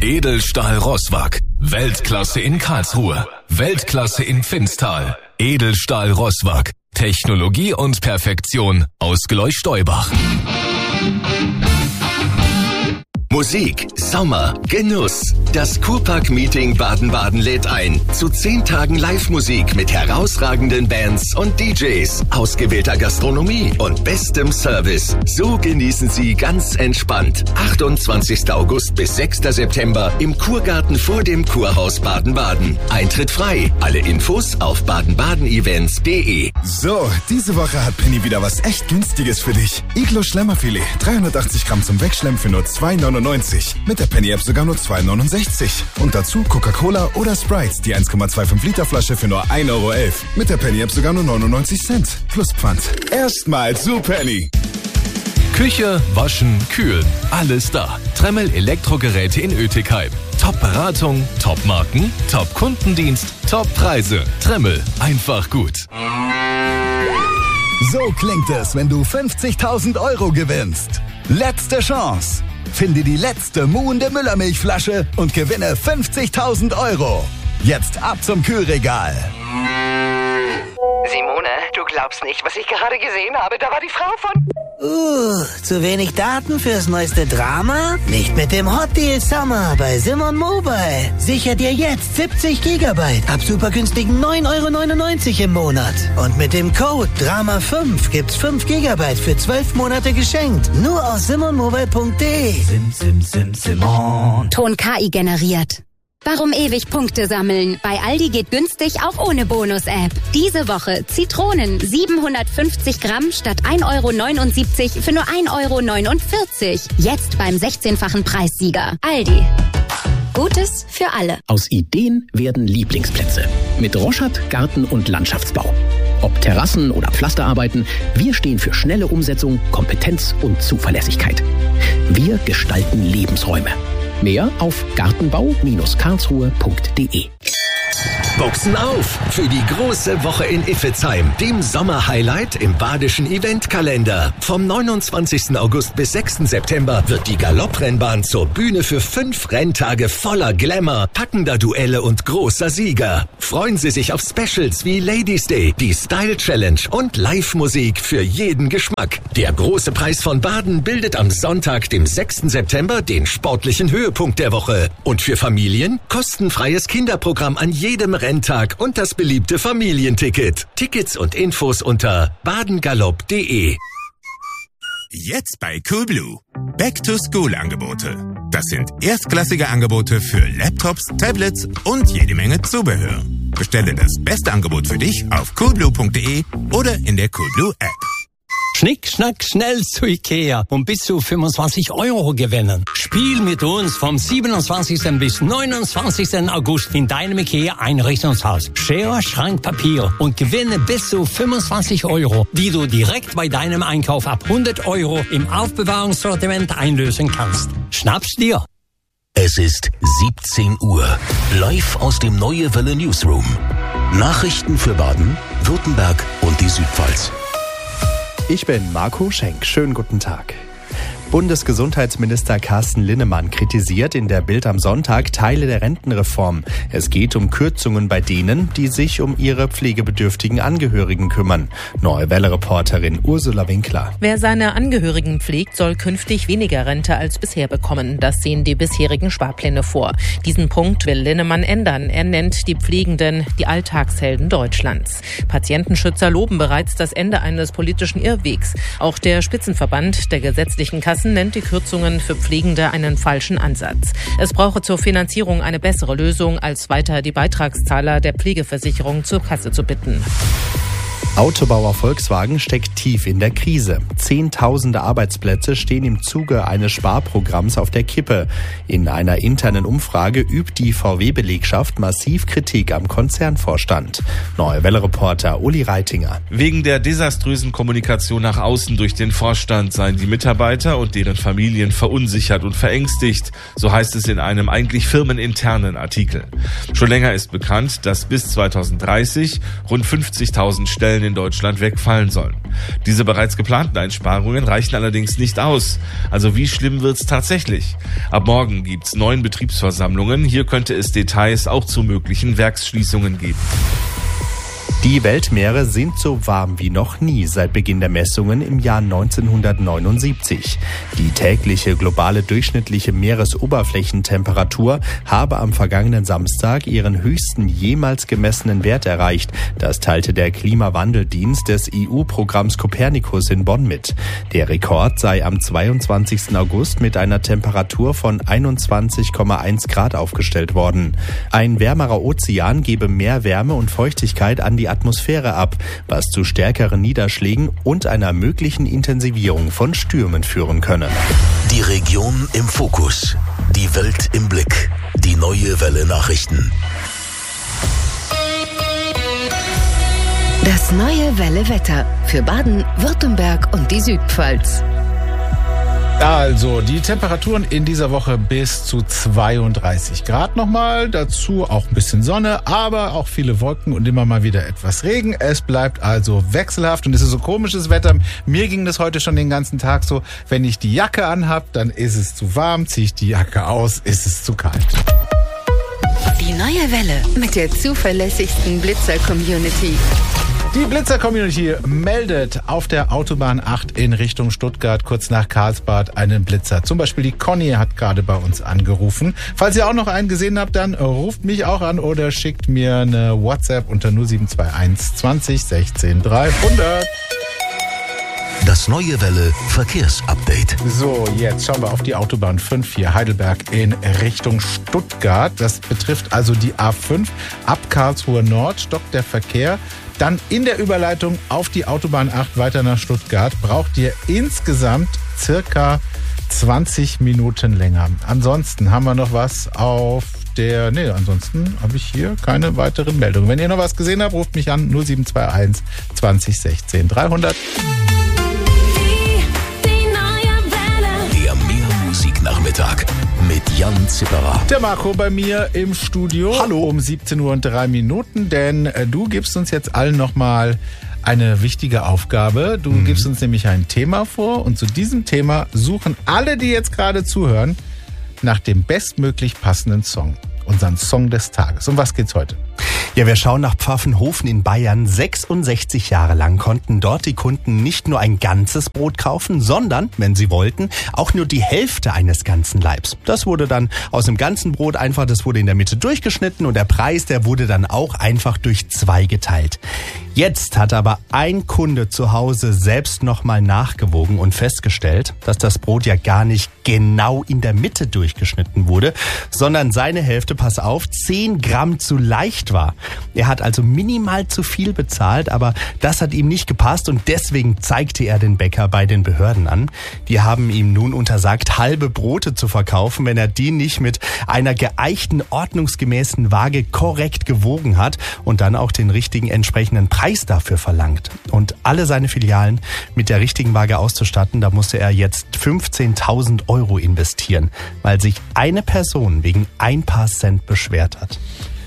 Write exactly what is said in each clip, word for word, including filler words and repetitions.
Edelstahl Rosswag. Weltklasse in Karlsruhe. Weltklasse in Finstal. Edelstahl Rosswag. Technologie und Perfektion aus Gleuch-Steubach. Musik, Sommer, Genuss. Das Kurpark-Meeting Baden-Baden lädt ein zu zehn Tagen Live-Musik mit herausragenden Bands und D Js, ausgewählter Gastronomie und bestem Service. So genießen Sie ganz entspannt. achtundzwanzigster August bis sechster September im Kurgarten vor dem Kurhaus Baden-Baden. Eintritt frei. Alle Infos auf baden baden events punkt de. So, diese Woche hat Penny wieder was echt Günstiges für dich. Iglo Schlemmerfilet, dreihundertachtzig Gramm zum Wegschlemmen für nur zwei Euro neunundneunzig. Mit der Penny-App sogar nur zwei Euro neunundsechzig. Und dazu Coca-Cola oder Sprite, die eins Komma fünfundzwanzig Liter Flasche für nur ein Euro elf. Mit der Penny-App sogar nur neunundneunzig Cent. Plus Pfand. Erstmal zu Penny. Küche, Waschen, Kühlen, alles da. Tremmel Elektrogeräte in Oetikheim. Top-Beratung, Top-Marken, Top-Kundendienst, Top-Preise. Tremmel, einfach gut. So klingt es, wenn du fünfzigtausend Euro gewinnst. Letzte Chance. Finde die letzte muhende Müllermilchflasche und gewinne fünfzigtausend Euro. Jetzt ab zum Kühlregal. Simone, du glaubst nicht, was ich gerade gesehen habe. Da war die Frau von... Uh, zu wenig Daten fürs neueste Drama? Nicht mit dem Hot Deal Summer bei Simon Mobile. Sicher dir jetzt siebzig Gigabyte ab super günstigen neun Euro neunundneunzig im Monat. Und mit dem Code Drama fünf gibt's fünf Gigabyte für zwölf Monate geschenkt. Nur aus simon mobile punkt de. Sim, sim, sim, Simon. Ton K I generiert. Warum ewig Punkte sammeln? Bei Aldi geht günstig auch ohne Bonus-App. Diese Woche Zitronen siebenhundertfünfzig Gramm statt ein Euro neunundsiebzig für nur ein Euro neunundvierzig. Jetzt beim sechzehnfachen Preissieger. Aldi. Gutes für alle. Aus Ideen werden Lieblingsplätze. Mit Roschat Garten- und Landschaftsbau. Ob Terrassen oder Pflasterarbeiten, wir stehen für schnelle Umsetzung, Kompetenz und Zuverlässigkeit. Wir gestalten Lebensräume. Mehr auf gartenbau karlsruhe punkt de. Boxen auf für die große Woche in Iffezheim, dem Sommerhighlight im badischen Eventkalender. Vom neunundzwanzigsten August bis sechsten September wird die Galopprennbahn zur Bühne für fünf Renntage voller Glamour, packender Duelle und großer Sieger. Freuen Sie sich auf Specials wie Ladies Day, die Style Challenge und Live-Musik für jeden Geschmack. Der große Preis von Baden bildet am Sonntag, dem sechsten September, den sportlichen Höhepunkt der Woche. Und für Familien kostenfreies Kinderprogramm an jedem Renntag und das beliebte Familienticket. Tickets und Infos unter badengalopp punkt de. Jetzt bei Coolblue. Back-to-School-Angebote. Das sind erstklassige Angebote für Laptops, Tablets und jede Menge Zubehör. Bestelle das beste Angebot für dich auf coolblue punkt de oder in der Coolblue-App. Schnick, schnack, schnell zu Ikea und bis zu fünfundzwanzig Euro gewinnen. Spiel mit uns vom siebenundzwanzigsten bis neunundzwanzigsten August in deinem Ikea-Einrichtungshaus. Schere, Schrank, Papier und gewinne bis zu fünfundzwanzig Euro, die du direkt bei deinem Einkauf ab hundert Euro im Aufbewahrungssortiment einlösen kannst. Schnapp's dir! Es ist siebzehn Uhr. Live aus dem Neue Welle Newsroom. Nachrichten für Baden, Württemberg und die Südpfalz. Ich bin Marco Schenk. Schönen guten Tag. Bundesgesundheitsminister Carsten Linnemann kritisiert in der Bild am Sonntag Teile der Rentenreform. Es geht um Kürzungen bei denen, die sich um ihre pflegebedürftigen Angehörigen kümmern. Neue Welle-Reporterin Ursula Winkler. Wer seine Angehörigen pflegt, soll künftig weniger Rente als bisher bekommen. Das sehen die bisherigen Sparpläne vor. Diesen Punkt will Linnemann ändern. Er nennt die Pflegenden die Alltagshelden Deutschlands. Patientenschützer loben bereits das Ende eines politischen Irrwegs. Auch der Spitzenverband der gesetzlichen Kassen nennt die Kürzungen für Pflegende einen falschen Ansatz. Es brauche zur Finanzierung eine bessere Lösung, als weiter die Beitragszahler der Pflegeversicherung zur Kasse zu bitten. Autobauer Volkswagen steckt tief in der Krise. Zehntausende Arbeitsplätze stehen im Zuge eines Sparprogramms auf der Kippe. In einer internen Umfrage übt die V W-Belegschaft massiv Kritik am Konzernvorstand. Neue Welle-Reporter Uli Reitinger. Wegen der desaströsen Kommunikation nach außen durch den Vorstand seien die Mitarbeiter und deren Familien verunsichert und verängstigt. So heißt es in einem eigentlich firmeninternen Artikel. Schon länger ist bekannt, dass bis zweitausenddreißig rund fünfzigtausend Stellen Tankstellen in Deutschland wegfallen sollen. Diese bereits geplanten Einsparungen reichen allerdings nicht aus. Also wie schlimm wird's tatsächlich? Ab morgen gibt's neun Betriebsversammlungen. Hier könnte es Details auch zu möglichen Werksschließungen geben. Die Weltmeere sind so warm wie noch nie seit Beginn der Messungen im Jahr neunzehnhundertneunundsiebzig. Die tägliche globale durchschnittliche Meeresoberflächentemperatur habe am vergangenen Samstag ihren höchsten jemals gemessenen Wert erreicht. Das teilte der Klimawandeldienst des E U-Programms Copernicus in Bonn mit. Der Rekord sei am zweiundzwanzigsten August mit einer Temperatur von einundzwanzig Komma eins Grad aufgestellt worden. Ein wärmerer Ozean gebe mehr Wärme und Feuchtigkeit an die Atmosphäre ab, was zu stärkeren Niederschlägen und einer möglichen Intensivierung von Stürmen führen könne. Die Region im Fokus, die Welt im Blick, die neue Welle Nachrichten. Das neue Welle Wetter für Baden, Württemberg und die Südpfalz. Also, die Temperaturen in dieser Woche bis zu zweiunddreißig Grad nochmal. Dazu auch ein bisschen Sonne, aber auch viele Wolken und immer mal wieder etwas Regen. Es bleibt also wechselhaft und es ist so komisches Wetter. Mir ging das heute schon den ganzen Tag so. Wenn ich die Jacke anhab, dann ist es zu warm. Ziehe ich die Jacke aus, ist es zu kalt. Die neue Welle mit der zuverlässigsten Blitzer-Community. Die Blitzer-Community meldet auf der Autobahn acht in Richtung Stuttgart kurz nach Karlsbad einen Blitzer. Zum Beispiel die Conny hat gerade bei uns angerufen. Falls ihr auch noch einen gesehen habt, dann ruft mich auch an oder schickt mir eine WhatsApp unter null sieben zwei eins zwanzig sechzehn dreihundert. Das neue Welle Verkehrsupdate. So, jetzt schauen wir auf die Autobahn fünf hier, Heidelberg in Richtung Stuttgart. Das betrifft also die A fünf. Ab Karlsruhe Nord stockt der Verkehr. Dann in der Überleitung auf die Autobahn acht weiter nach Stuttgart braucht ihr insgesamt circa zwanzig Minuten länger. Ansonsten haben wir noch was auf der... Nee, ansonsten habe ich hier keine weiteren Meldungen. Wenn ihr noch was gesehen habt, ruft mich an null sieben zwei eins zwanzig sechzehn dreihundert. Nachmittag mit Jan Zipperer. Der Marco bei mir im Studio. Hallo. Um siebzehn Uhr und drei Minuten, denn äh, du gibst uns jetzt allen nochmal eine wichtige Aufgabe. Du mhm. gibst uns nämlich ein Thema vor und zu diesem Thema suchen alle, die jetzt gerade zuhören, nach dem bestmöglich passenden Song. Unseren Song des Tages. Um was geht's heute? Ja, wir schauen nach Pfaffenhofen in Bayern. sechsundsechzig Jahre lang konnten dort die Kunden nicht nur ein ganzes Brot kaufen, sondern, wenn sie wollten, auch nur die Hälfte eines ganzen Leibs. Das wurde dann aus dem ganzen Brot einfach, das wurde in der Mitte durchgeschnitten und der Preis, der wurde dann auch einfach durch zwei geteilt. Jetzt hat aber ein Kunde zu Hause selbst nochmal nachgewogen und festgestellt, dass das Brot ja gar nicht genau in der Mitte durchgeschnitten wurde, sondern seine Hälfte, pass auf, zehn Gramm zu leicht war. Er hat also minimal zu viel bezahlt, aber das hat ihm nicht gepasst und deswegen zeigte er den Bäcker bei den Behörden an. Die haben ihm nun untersagt, halbe Brote zu verkaufen, wenn er die nicht mit einer geeichten, ordnungsgemäßen Waage korrekt gewogen hat und dann auch den richtigen entsprechenden Preis dafür verlangt. Und alle seine Filialen mit der richtigen Waage auszustatten, da musste er jetzt fünfzehntausend Euro investieren, weil sich eine Person wegen ein paar Cent beschwert hat.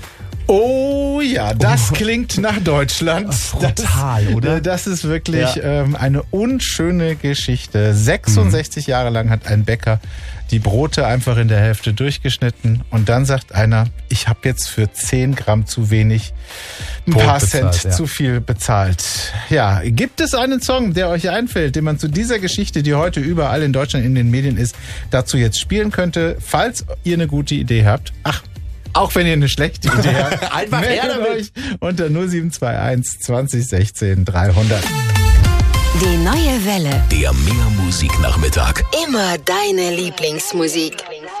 Oh ja, das oh. klingt nach Deutschland. Brutal, das, oder? Das ist wirklich ja. ähm, eine unschöne Geschichte. sechsundsechzig mhm. Jahre lang hat ein Bäcker die Brote einfach in der Hälfte durchgeschnitten und dann sagt einer, ich habe jetzt für zehn Gramm zu wenig, ein Brot paar bezahlt, Cent ja. zu viel bezahlt. Ja, gibt es einen Song, der euch einfällt, den man zu dieser Geschichte, die heute überall in Deutschland in den Medien ist, dazu jetzt spielen könnte? Falls ihr eine gute Idee habt, ach, auch wenn ihr eine schlechte Idee habt, einfach her damit. Euch unter null sieben zwei eins zwanzig sechzehn dreihundert. Die neue Welle. Der Mehr Musik Nachmittag. Immer deine Lieblingsmusik.